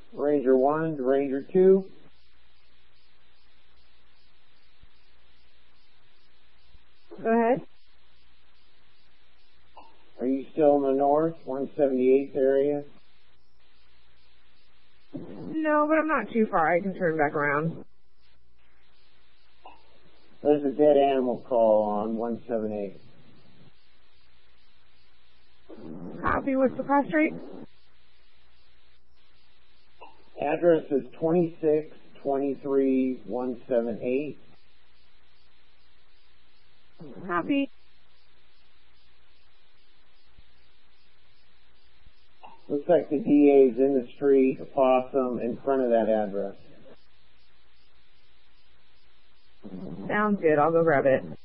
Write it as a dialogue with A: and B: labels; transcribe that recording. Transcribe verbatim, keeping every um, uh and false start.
A: Ranger one to Ranger two.
B: Go ahead.
A: Are you still in the north, one seventy-eighth area?
B: No, but I'm not too far. I can turn back around.
A: There's a dead animal call on one seventy-eight.
B: Copy. What's the cross street?
A: Address is twenty-six twenty-three one seventy-eight.
B: Copy.
A: Looks like the D A's in the street, a possum, in front of that address.
B: Sounds good. I'll go grab it.